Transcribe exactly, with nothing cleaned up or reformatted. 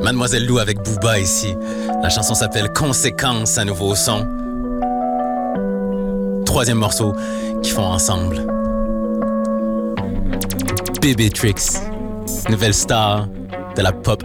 Mademoiselle Lou avec Booba ici. La chanson s'appelle Conséquence, un nouveau son. Troisième morceau qu'ils font ensemble. Baby Tricks, nouvelle star de la pop